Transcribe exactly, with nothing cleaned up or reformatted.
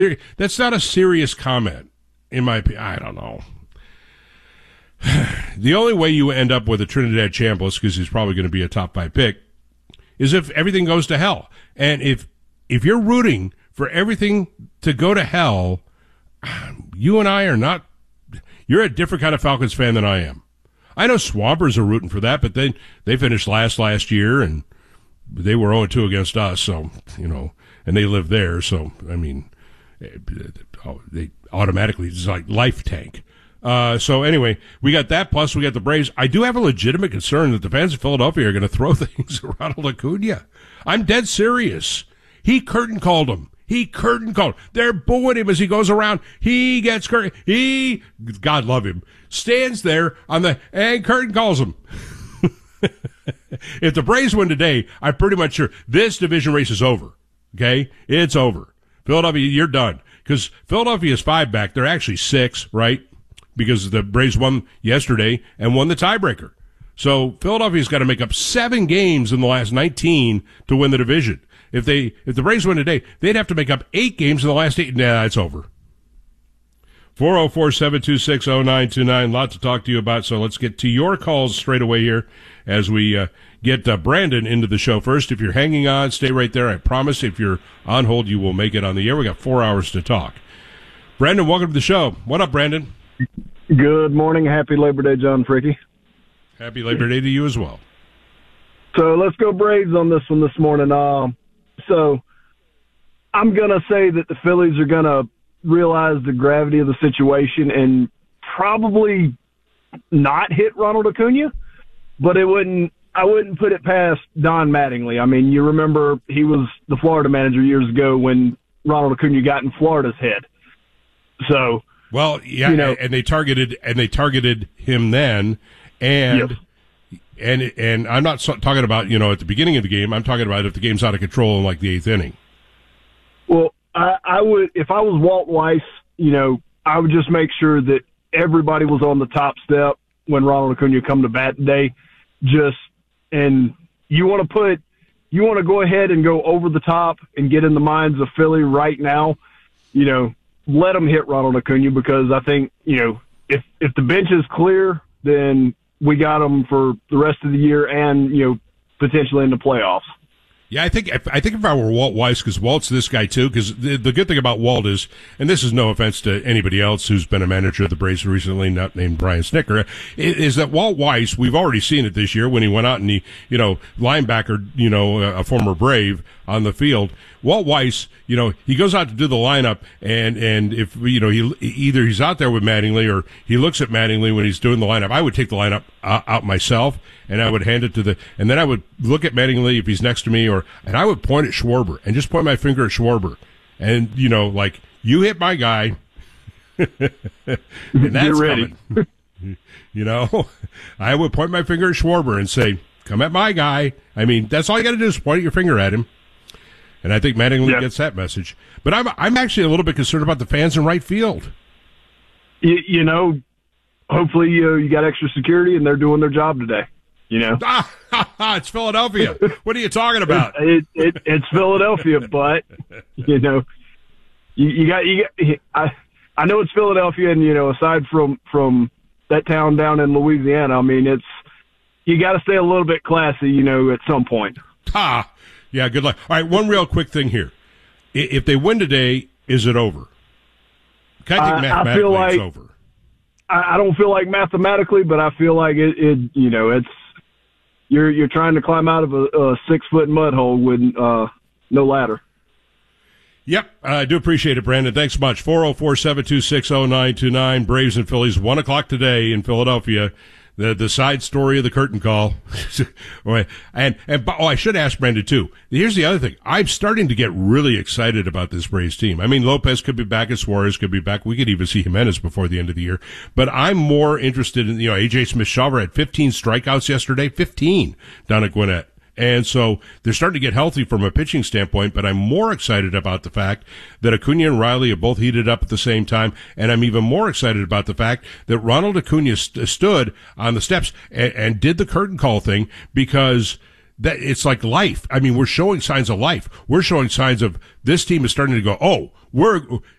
That's not a serious comment, in my opinion. I don't know. The only way you end up with a Trinidad Chambliss, because he's probably going to be a top five pick, is if everything goes to hell. And if if you're rooting for everything to go to hell, you and I are not. You're a different kind of Falcons fan than I am. I know Swampers are rooting for that, but they they finished last last year, and they were oh two against us. So you know, and they live there. So I mean, they automatically it's like life tank. Uh, so anyway, we got that, plus we got the Braves. I do have a legitimate concern that the fans of Philadelphia are going to throw things at Ronald Acuna. I'm dead serious. He curtain called him. He curtain called. They're booing him as he goes around. He gets curtain. He, God love him, stands there on the, and curtain calls him. If the Braves win today, I'm pretty much sure this division race is over. Okay? It's over. Philadelphia, you're done. Because Philadelphia is five back. They're actually six, right? Because the Braves won yesterday and won the tiebreaker. So Philadelphia's got to make up seven games in the last nineteen to win the division. If they if the Braves win today, they'd have to make up eight games in the last eight. Nah, it's over. four oh four, seven two six, oh nine two nine. A lot to talk to you about, so let's get to your calls straight away here as we uh, get uh, Brandon into the show first. If you're hanging on, stay right there. I promise if you're on hold, you will make it on the air. We got four hours to talk. Brandon, welcome to the show. What up, Brandon? Good morning. Happy Labor Day, John Fricky. Happy Labor Day to you as well. So let's go Braves on this one this morning. Um, so I'm going to say that the Phillies are going to realize the gravity of the situation and probably not hit Ronald Acuna, but it wouldn't. I wouldn't put it past Don Mattingly. I mean, you remember he was the Florida manager years ago when Ronald Acuna got in Florida's head. So. Well, yeah, you know, and they targeted and they targeted him then, and yes. and and I'm not so, talking about you know at the beginning of the game. I'm talking about if the game's out of control in like the eighth inning. Well, I, I would if I was Walt Weiss, you know, I would just make sure that everybody was on the top step when Ronald Acuna come to bat today. Just and you want to put you want to go ahead and go over the top and get in the minds of Philly right now, you know. Let them hit Ronald Acuna because I think, you know, if if the bench is clear, then we got them for the rest of the year and, you know, potentially in the playoffs. Yeah, I think if, I think if I were Walt Weiss, because Walt's this guy too, because the, the good thing about Walt is, and this is no offense to anybody else who's been a manager of the Braves recently, not named Brian Snicker, is that Walt Weiss, we've already seen it this year when he went out and he, you know, linebacker, you know, a former Brave on the field. Walt Weiss, you know, he goes out to do the lineup, and, and if, you know, he either he's out there with Mattingly or he looks at Mattingly when he's doing the lineup. I would take the lineup out, out myself, and I would hand it to the, and then I would look at Mattingly if he's next to me, or, and I would point at Schwarber and just point my finger at Schwarber. And, you know, like, you hit my guy, and that's You're ready. coming. You know, I would point my finger at Schwarber and say, come at my guy. I mean, that's all you got to do is point your finger at him. And I think Mattingly yeah. gets that message. But I'm I'm actually a little bit concerned about the fans in right field. You, you know, hopefully you, you got extra security and they're doing their job today. You know, ah, it's Philadelphia. What are you talking about? It, it, it, it's Philadelphia, but you know, you, you got you got. I I know it's Philadelphia, and you know, aside from from that town down in Louisiana, I mean, it's you got to stay a little bit classy, you know, at some point. Ha. Yeah, good luck. All right, one real quick thing here. If they win today, is it over? I think I, mathematically I feel like, it's over. I, I don't feel like mathematically, but I feel like it, it you know, it's you're you're trying to climb out of a, a six-foot mud hole with uh, no ladder. Yep, I do appreciate it, Brandon. Thanks much. four oh four, seven two six, oh nine two nine. Braves and Phillies, one o'clock today in Philadelphia. The the side story of the curtain call. and and oh, I should ask Brandon too. Here's the other thing. I'm starting to get really excited about this Braves team. I mean, Lopez could be back, and Suarez could be back. We could even see Jimenez before the end of the year. But I'm more interested in, you know, A J Smith-Shawver had fifteen strikeouts yesterday, fifteen down at Gwinnett. And so they're starting to get healthy from a pitching standpoint, but I'm more excited about the fact that Acuna and Riley have both heated up at the same time, and I'm even more excited about the fact that Ronald Acuna st- stood on the steps and, and did the curtain call thing, because that it's like life. I mean, we're showing signs of life. We're showing signs of this team is starting to go, oh, we're,